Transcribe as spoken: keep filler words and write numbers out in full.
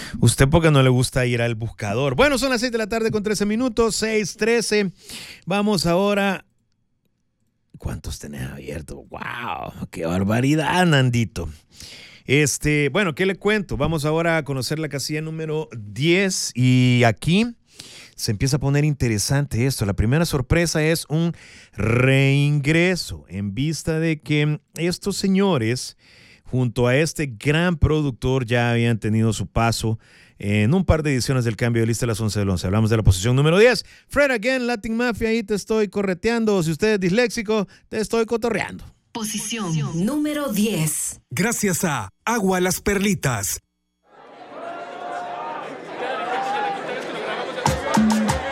Usted porque no le gusta ir al buscador. Bueno, son las seis de la tarde con trece minutos, seis trece. Vamos ahora. ¿Cuántos tenés abiertos? ¡Wow! ¡Qué barbaridad, Nandito! Este, bueno, ¿qué le cuento? Vamos ahora a conocer la casilla número diez y aquí se empieza a poner interesante esto. La primera sorpresa es un reingreso en vista de que estos señores, junto a este gran productor, ya habían tenido su paso en un par de ediciones del Cambio de Lista a las once del once. Hablamos de la posición número diez. Fred again, Latin Mafia, ahí te estoy correteando. Si usted es disléxico, te estoy cotorreando. Posición número diez. Gracias a Agua Las Perlitas,